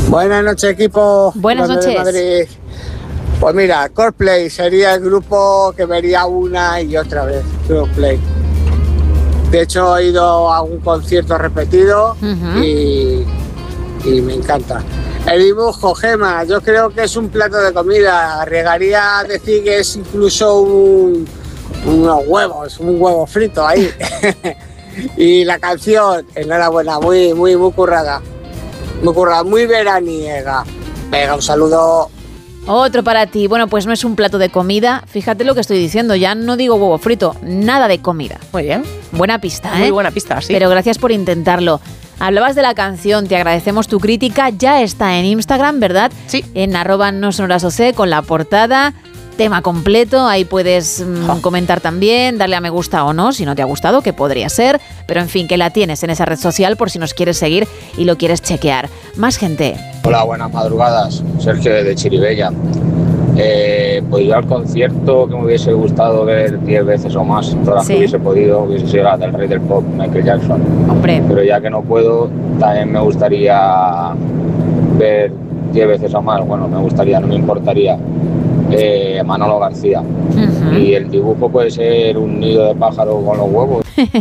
Buenas noches, equipo. Buenas noches. De Madrid. Pues mira, Coldplay sería el grupo que vería una y otra vez. Coldplay. De hecho, he ido a un concierto repetido y me encanta. El dibujo, Gema, yo creo que es un plato de comida. Arriesgaría a decir que es incluso unos huevos, un huevo frito ahí. Y la canción, enhorabuena, muy currada. Muy currada, muy veraniega. Venga, un saludo. Otro para ti. Bueno, pues no es un plato de comida. Fíjate lo que estoy diciendo. Ya no digo huevo frito. Nada de comida. Muy bien. Buena pista, ¿eh? Muy buena pista, sí. Pero gracias por intentarlo. Hablabas de la canción. Te agradecemos tu crítica. Ya está en Instagram, ¿verdad? Sí. En @nosonorasoc con la portada. Tema completo, ahí puedes comentar también, darle a me gusta o no, si no te ha gustado, que podría ser, pero en fin, que la tienes en esa red social por si nos quieres seguir y lo quieres chequear. Más gente. Hola, buenas madrugadas, Sergio de Chiribella. Pues yo al concierto que me hubiese gustado ver 10 veces o más, todas las que hubiese podido, hubiese sido la del rey del pop, Michael Jackson. Hombre. Pero ya que no puedo, también me gustaría ver 10 veces o más, bueno, me gustaría, no me importaría, Manolo García. Y el dibujo puede ser un nido de pájaro con los huevos.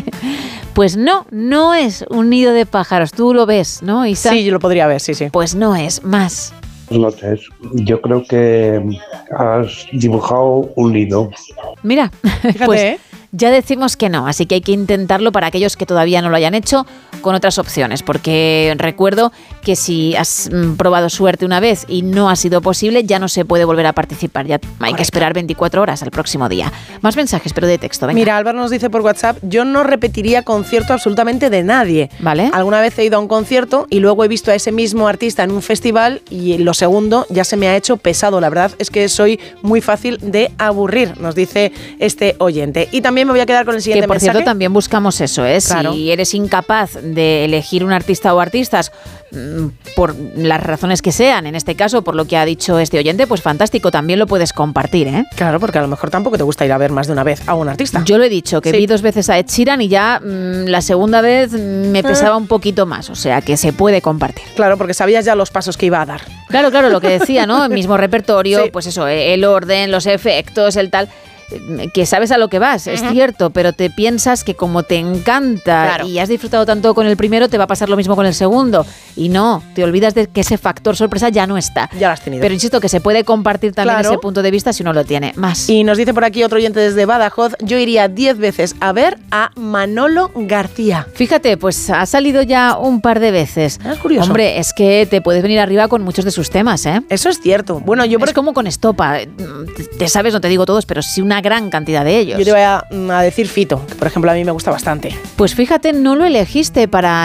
Pues no es un nido de pájaros, tú lo ves, ¿no, Isa? Sí, yo lo podría ver, sí. Pues no es más. Buenas noches. Yo creo que has dibujado un nido. Mira, Fíjate, pues ya decimos que no, así que hay que intentarlo para aquellos que todavía no lo hayan hecho con otras opciones, porque recuerdo que si has probado suerte una vez y no ha sido posible, ya no se puede volver a participar, ya hay que esperar 24 horas al próximo día. Más mensajes, pero de texto, venga. Mira, Álvaro nos dice por WhatsApp, yo no repetiría concierto absolutamente de nadie. ¿Vale? Alguna vez he ido a un concierto y luego he visto a ese mismo artista en un festival y lo segundo ya se me ha hecho pesado. La verdad es que soy muy fácil de aburrir, nos dice este oyente. Y también me voy a quedar con el siguiente que por mensaje. cierto también buscamos eso, ¿eh? Claro. Si eres incapaz de elegir un artista o artistas por las razones que sean, en este caso por lo que ha dicho este oyente, pues fantástico, también lo puedes compartir, ¿eh? Claro, porque a lo mejor tampoco te gusta ir a ver más de una vez a un artista. Yo lo he dicho, que Sí. vi 2 veces a Ed Sheeran y ya la segunda vez me pesaba un poquito más, o sea que se puede compartir. Claro, porque sabías ya los pasos que iba a dar. Claro, lo que decía, ¿no? El mismo repertorio, Sí. pues eso, el orden, los efectos, el tal, que sabes a lo que vas, es cierto, pero te piensas que como te encanta Claro. y has disfrutado tanto con el primero, te va a pasar lo mismo con el segundo. Y no, te olvidas de que ese factor sorpresa ya no está. Ya lo has tenido. Pero insisto, que se puede compartir también Claro. ese punto de vista si uno lo tiene. Más. Y nos dice por aquí otro oyente desde Badajoz, yo iría 10 veces a ver a Manolo García. Fíjate, pues ha salido ya un par de veces. Es curioso. Hombre, es que te puedes venir arriba con muchos de sus temas, ¿eh? Eso es cierto. Bueno, yo Es como con Estopa. Te sabes, no te digo todos, pero sí una gran cantidad de ellos. te voy a decir Fito, que por ejemplo a mí me gusta bastante. Pues fíjate, no lo elegiste para